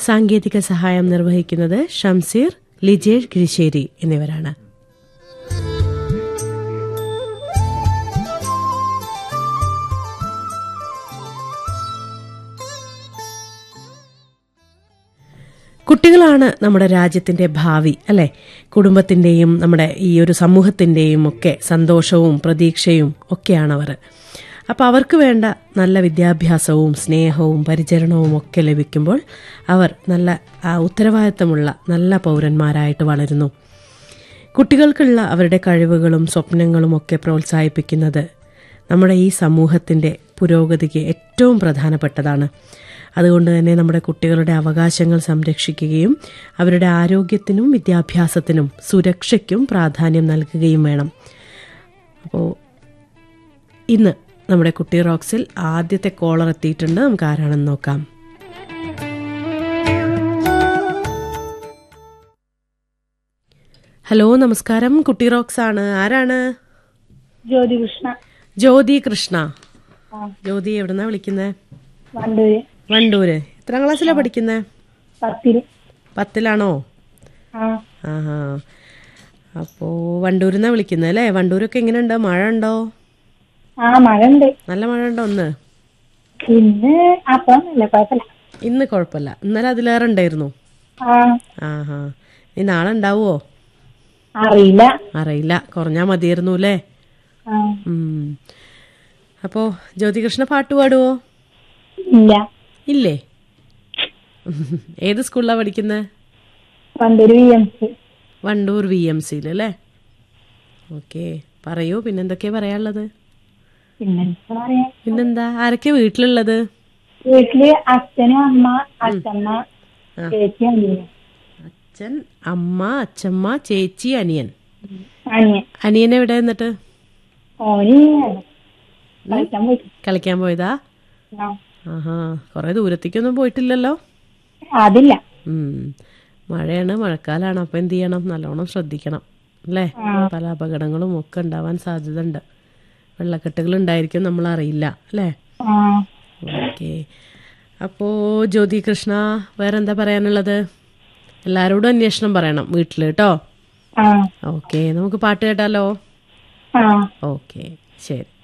സാങ്കേതിക സഹായം നിർവഹിക്കുന്നത് ഷംസീർ, ലിജേഷ് ഗിരിശ്ശേരി എന്നിവരാണ്. കുട്ടികളാണ് നമ്മുടെ രാജ്യത്തിന്റെ ഭാവി, അല്ലെ? കുടുംബത്തിന്റെയും നമ്മുടെ ഈ ഒരു സമൂഹത്തിന്റെയും ഒക്കെ സന്തോഷവും പ്രതീക്ഷയും ഒക്കെയാണവർ. അപ്പോൾ അവർക്ക് വേണ്ട നല്ല വിദ്യാഭ്യാസവും സ്നേഹവും പരിചരണവും ഒക്കെ ലഭിക്കുമ്പോൾ അവർ നല്ല ഉത്തരവാദിത്തമുള്ള നല്ല പൗരന്മാരായിട്ട് വളരുന്നു. കുട്ടികൾക്കുള്ള അവരുടെ കഴിവുകളും സ്വപ്നങ്ങളും ഒക്കെ പ്രോത്സാഹിപ്പിക്കുന്നത് നമ്മുടെ ഈ സമൂഹത്തിന്റെ പുരോഗതിക്ക് ഏറ്റവും പ്രധാനപ്പെട്ടതാണ്. അതുകൊണ്ട് തന്നെ നമ്മുടെ കുട്ടികളുടെ അവകാശങ്ങൾ സംരക്ഷിക്കുകയും അവരുടെ ആരോഗ്യത്തിനും വിദ്യാഭ്യാസത്തിനും സുരക്ഷയ്ക്കും പ്രാധാന്യം നൽകുകയും വേണം. അപ്പോൾ ഇന്ന് നമ്മുടെ കുട്ടി റോക്സിൽ ആദ്യത്തെ കോളർ എത്തിയിട്ടുണ്ട്. നമുക്ക് ആരാണെന്ന് നോക്കാം. ഹലോ, നമസ്കാരം. കുട്ടി റോക്സ് ആണ്. ആരാണ്? ജ്യോതി കൃഷ്ണ. ജ്യോതി കൃഷ്ണ. ജ്യോതി എവിടുന്നാ വിളിക്കുന്നേ? വണ്ടൂര്. എത്രാം ക്ലാസ്സിലാ പഠിക്കുന്നേ? 10ലാണോ? ആഹാ. അപ്പോ വണ്ടൂരിന്നാ വിളിക്കുന്നേ അല്ലേ? വണ്ടൂരൊക്കെ എങ്ങനെയുണ്ട്? മഴ ഉണ്ടോ? മഴ ഉണ്ട്. നല്ല മഴ ഉണ്ടോ? ഇന്ന് കുഴപ്പമില്ല. ഇന്നലെ അതിലേറെ ഉണ്ടായിരുന്നു. ആഹാ. നീ നാളെ ഉണ്ടാവോ? അറിയില്ല. കുറഞ്ഞാ മതിയായിരുന്നു അല്ലേ? അപ്പോ ജ്യോതികൃഷ്ണ പാട്ട് പാടുവോ? ഇല്ലേ? ഏത് സ്കൂളിലാ പഠിക്കുന്നത്? വണ്ടൂർ VMC അല്ലേ? ഓക്കെ. പറയൂ, പിന്നെന്തൊക്കെയാ പറയാനുള്ളത്? പിന്നെന്താ, ആരൊക്കെയാ വീട്ടിലുള്ളത്? വീട്ടില് അച്ഛനും അമ്മ, അച്ഛമ്മ, ചേച്ചി, അനിയൻ. അച്ഛൻ, അമ്മ, അച്ഛമ്മ, ചേച്ചി, അനിയൻ. അനിയൻ എവിടെ? എന്നിട്ട് കളിക്കാൻ പോയതാ? ആഹാ. കൊറേ ദൂരത്തേക്കൊന്നും പോയിട്ടില്ലല്ലോ? അതില്ല. മഴയാണ്, മഴക്കാലാണ്. അപ്പൊ എന്ത് ചെയ്യണം? നല്ലോണം ശ്രദ്ധിക്കണം അല്ലേ? പല അപകടങ്ങളും ഒക്കെ ഉണ്ടാവാൻ സാധ്യത ഉണ്ട്. വെള്ളക്കെട്ടുകൾ ഉണ്ടായിരിക്കും, നമ്മൾ അറിയില്ല അല്ലേ? ഓക്കെ. അപ്പോ ജ്യോതി കൃഷ്ണ, വേറെന്താ പറയാനുള്ളത്? എല്ലാരോടും അന്വേഷണം പറയണം വീട്ടില് കേട്ടോ. ഓക്കെ, നമുക്ക് പാട്ട് കേട്ടാലോ? ഓക്കെ, ശരി.